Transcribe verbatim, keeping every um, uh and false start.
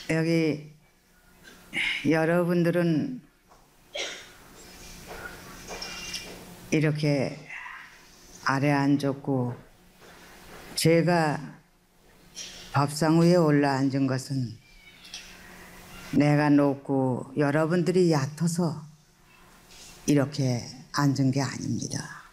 여기 여러분들은 이렇게 아래 앉았고 제가 밥상 위에 올라 앉은 것은 내가 높고 여러분들이 얕아서 이렇게 앉은 게 아닙니다.